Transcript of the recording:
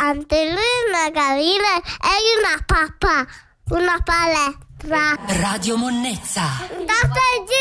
Anche lui è una gallina e una pappa, una palestra. Radio Monnezza. Date